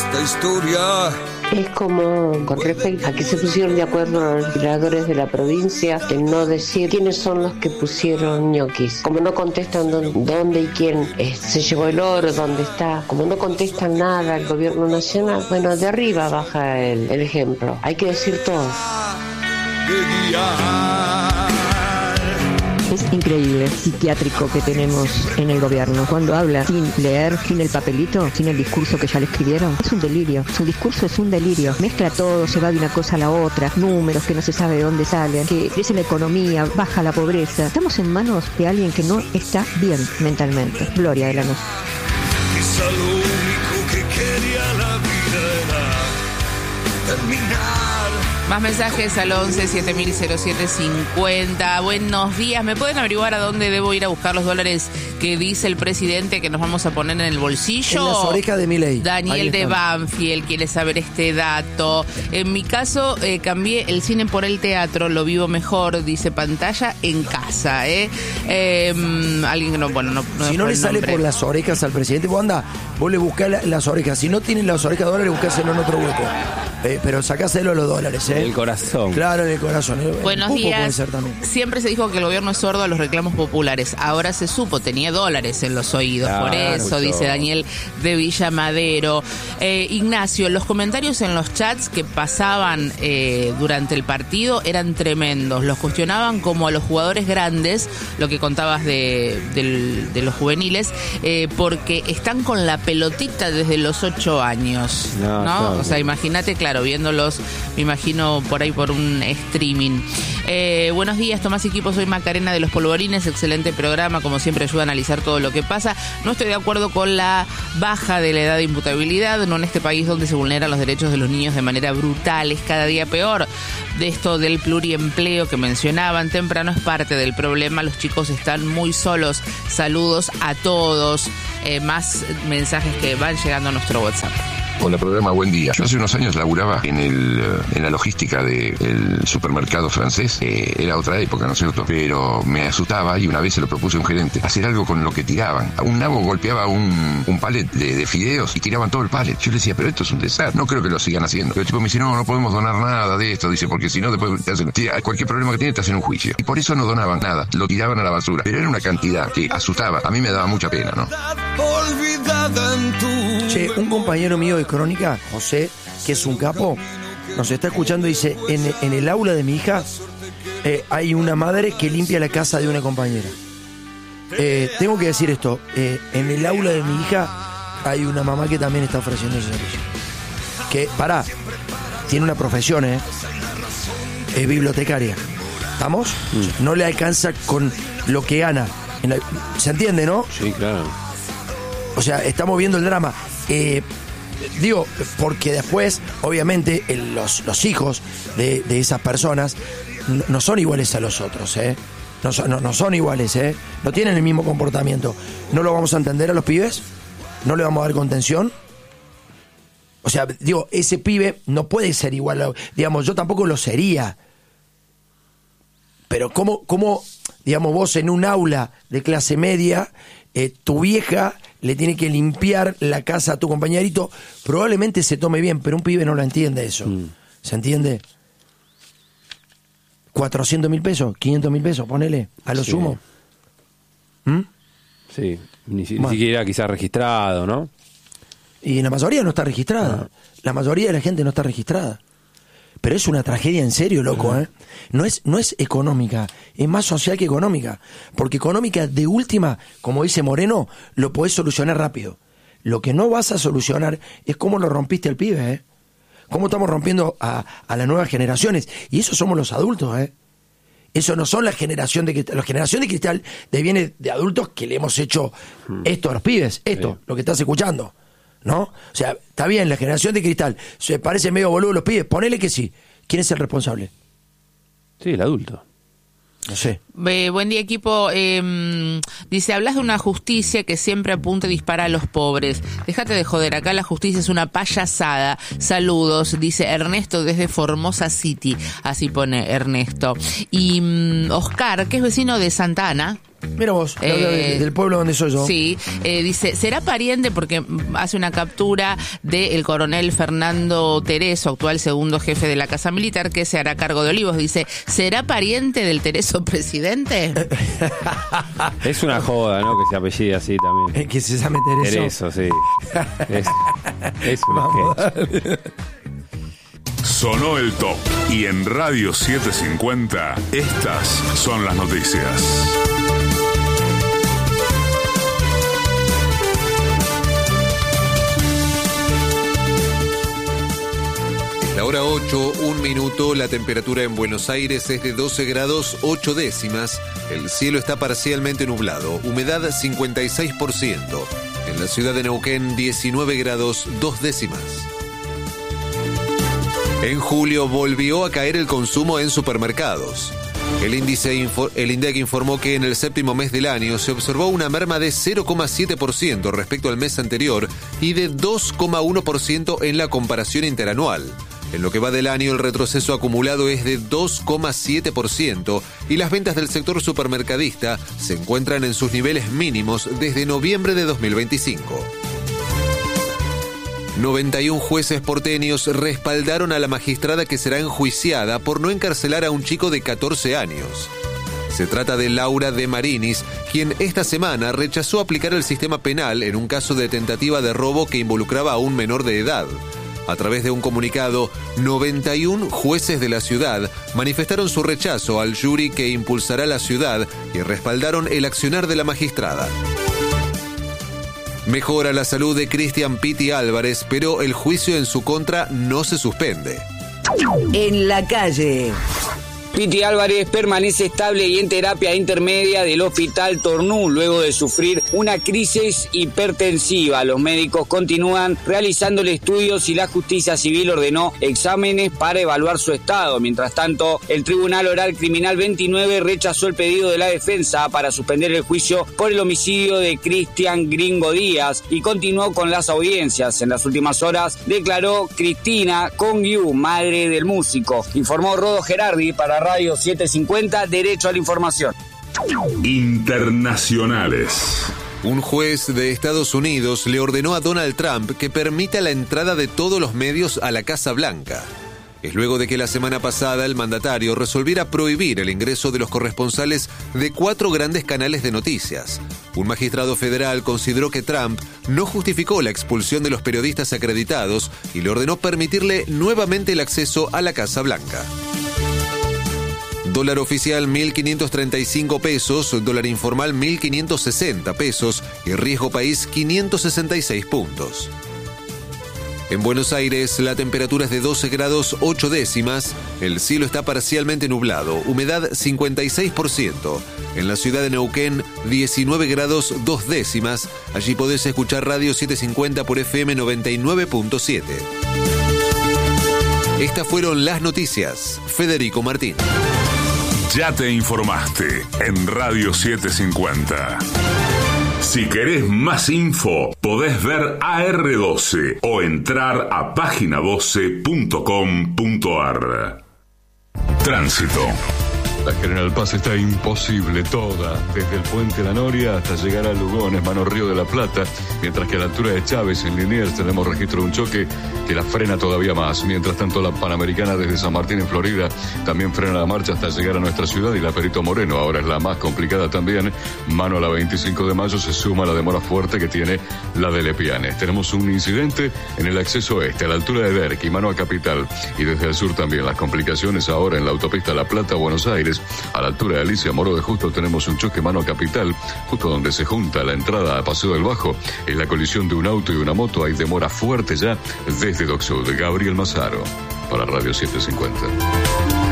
esta historia. Es como con respecto a que se pusieron de acuerdo los legisladores de la provincia en no decir quiénes son los que pusieron ñoquis. Como no contestan dónde y quién se llevó el oro, dónde está. Como no contestan nada al gobierno nacional, bueno, de arriba baja el ejemplo. Hay que decir todo. Es increíble el psiquiátrico que tenemos en el gobierno. Cuando habla sin leer, sin el papelito, sin el discurso que ya le escribieron, es un delirio. Su discurso es un delirio. Mezcla todo, se va de una cosa a la otra, números que no se sabe de dónde salen, que crece la economía, baja la pobreza. Estamos en manos de alguien que no está bien mentalmente. Gloria de Lanús. Quizá lo único que quería la vida era terminar. Más mensajes al 11 70000750. Buenos días. ¿Me pueden averiguar a dónde debo ir a buscar los dólares que dice el presidente que nos vamos a poner en el bolsillo? En las orejas de Milei. Daniel de Banfield quiere saber este dato. En mi caso, cambié el cine por el teatro. Lo vivo mejor, dice pantalla en casa. Alguien que no, bueno, no si no le sale por las orejas al presidente, vos anda, vos le buscás las orejas. Si no tienen las orejas de dólares, buscáselo en otro hueco. Pero sacáselo a los dólares, En el corazón. Claro, en el corazón. Buenos días. Puede ser también. Siempre se dijo que el gobierno es sordo a los reclamos populares. Ahora se supo, tenía dólares en los oídos. Claro, por eso, dice Daniel de Villa Madero. Ignacio, los comentarios en los chats que pasaban durante el partido eran tremendos. Los cuestionaban como a los jugadores grandes, lo que contabas de los juveniles, porque están con la pelotita desde los 8 años. ¿no? Claro. O sea, imagínate, claro, viéndolos, me imagino por ahí por un streaming. Buenos días, Tomás y equipo, soy Macarena de Los Polvorines, excelente programa, como siempre ayuda a analizar todo lo que pasa. No estoy de acuerdo con la baja de la edad de imputabilidad, no en este país donde se vulneran los derechos de los niños de manera brutal, es cada día peor. De esto del pluriempleo que mencionaban temprano es parte del problema, los chicos están muy solos. Saludos a todos. Más mensajes que van llegando a nuestro WhatsApp. Hola programa, buen día. Yo hace unos años laburaba en la logística del supermercado francés. Era otra época, ¿no es cierto? Pero me asustaba y una vez se lo propuse a un gerente, hacer algo con lo que tiraban. Un nabo golpeaba un palet de fideos y tiraban todo el palet. Yo le decía, pero esto es un desastre, no creo que lo sigan haciendo. Pero el tipo me dice, no podemos donar nada de esto, dice, porque si no después te hacen, cualquier problema que tiene te hacen un juicio. Y por eso no donaban nada, lo tiraban a la basura. Pero era una cantidad que asustaba, a mí me daba mucha pena, ¿no? Che, un compañero mío de Crónica, José, que es un capo, nos está escuchando y dice, en el aula de mi hija hay una madre que limpia la casa de una compañera. Tengo que decir esto, en el aula de mi hija hay una mamá que también está ofreciendo ese servicio. Que, tiene una profesión, es bibliotecaria. ¿Estamos? No le alcanza con lo que gana. ¿Se entiende, no? Sí, claro. O sea, estamos viendo el drama. Digo, porque después, obviamente, los hijos de esas personas no son iguales a los otros, No son iguales, No tienen el mismo comportamiento. ¿No lo vamos a entender a los pibes? ¿No le vamos a dar contención? O sea, digo, ese pibe no puede ser igual. Digamos, yo tampoco lo sería. Pero ¿cómo digamos, vos en un aula de clase media, tu vieja le tiene que limpiar la casa a tu compañerito? Probablemente se tome bien, pero un pibe no lo entiende eso. ¿Se entiende? 400.000 pesos, 500.000 pesos, ponele, a lo sumo. Sí, ni siquiera quizás registrado, ¿no? Y la mayoría no está registrada. La mayoría de la gente no está registrada. Pero es una tragedia en serio, loco, No es económica, es más social que económica. Porque económica, de última, como dice Moreno, lo podés solucionar rápido. Lo que no vas a solucionar es cómo lo rompiste al pibe, Cómo estamos rompiendo a las nuevas generaciones. Y eso somos los adultos, Eso no son la generación de cristal. La generación de cristal viene de adultos que le hemos hecho esto a los pibes, lo que estás escuchando, ¿no? O sea, está bien, la generación de cristal se parece medio boludo los pibes, ponele que sí. ¿Quién es el responsable? Sí, el adulto. No sé. Buen día, equipo. Dice, hablas de una justicia que siempre apunta y dispara a los pobres. Déjate de joder, acá la justicia es una payasada. Saludos, dice Ernesto desde Formosa City. Así pone Ernesto. Y Oscar, que es vecino de Santa Ana, Mira vos, del pueblo donde soy yo. Sí, dice, ¿será pariente? Porque hace una captura del coronel Fernando Tereso, actual segundo jefe de la Casa Militar, que se hará cargo de Olivos. Dice, ¿será pariente del Tereso presidente? Es una joda, ¿no? Que se apellide así también. Que se llame Tereso. Tereso, sí. Es un sketch. Sonó el top. Y en Radio 750, estas son las noticias. La hora 8, 1 minuto, la temperatura en Buenos Aires es de 12 grados 8 décimas, el cielo está parcialmente nublado, humedad 56%, en la ciudad de Neuquén 19 grados 2 décimas. En julio volvió a caer el consumo en supermercados. El INDEC informó que en el séptimo mes del año se observó una merma de 0,7% respecto al mes anterior y de 2,1% en la comparación interanual. En lo que va del año, el retroceso acumulado es de 2,7% y las ventas del sector supermercadista se encuentran en sus niveles mínimos desde noviembre de 2025. 91 jueces porteños respaldaron a la magistrada que será enjuiciada por no encarcelar a un chico de 14 años. Se trata de Laura De Marinis, quien esta semana rechazó aplicar el sistema penal en un caso de tentativa de robo que involucraba a un menor de edad. A través de un comunicado, 91 jueces de la ciudad manifestaron su rechazo al jury que impulsará la ciudad y respaldaron el accionar de la magistrada. Mejora la salud de Cristian Piti Álvarez, pero el juicio en su contra no se suspende. En la calle. Piti Álvarez permanece estable y en terapia intermedia del Hospital Tornú luego de sufrir una crisis hipertensiva. Los médicos continúan realizándole estudios y la justicia civil ordenó exámenes para evaluar su estado. Mientras tanto, el Tribunal Oral Criminal 29 rechazó el pedido de la defensa para suspender el juicio por el homicidio de Cristian Gringo Díaz y continuó con las audiencias. En las últimas horas declaró Cristina Congiu, madre del músico. Informó Rodo Gerardi para Radio 750, Derecho a la Información. Internacionales. Un juez de Estados Unidos le ordenó a Donald Trump que permita la entrada de todos los medios a la Casa Blanca. Es luego de que la semana pasada el mandatario resolviera prohibir el ingreso de los corresponsales de 4 grandes canales de noticias. Un magistrado federal consideró que Trump no justificó la expulsión de los periodistas acreditados y le ordenó permitirle nuevamente el acceso a la Casa Blanca. Dólar oficial 1.535 pesos, dólar informal 1.560 pesos y riesgo país 566 puntos. En Buenos Aires la temperatura es de 12 grados 8 décimas, el cielo está parcialmente nublado, humedad 56%. En la ciudad de Neuquén 19 grados 2 décimas, allí podés escuchar Radio 750 por FM 99.7. Estas fueron las noticias. Federico Martín. Ya te informaste en Radio 750. Si querés más info, podés ver AR12 o entrar a página12.com.ar. Tránsito. La General Paz está imposible toda, desde el Puente La Noria hasta llegar a Lugones, Mano Río de la Plata, mientras que a la altura de Chávez, en Liniers, tenemos registro de un choque que la frena todavía más. Mientras tanto, la Panamericana desde San Martín, en Florida, también frena la marcha hasta llegar a nuestra ciudad, y la Perito Moreno ahora es la más complicada también. Mano a la 25 de mayo se suma la demora fuerte que tiene la de Lepianes. Tenemos un incidente en el acceso este, a la altura de Derqui, mano a Capital, y desde el sur también las complicaciones ahora en la autopista La Plata, Buenos Aires. A la altura de Alicia Moró de Justo tenemos un choque mano a Capital, justo donde se junta la entrada a Paseo del Bajo. En la colisión de un auto y una moto hay demora fuerte ya desde Dock Sud. Gabriel Mazaro para Radio 750.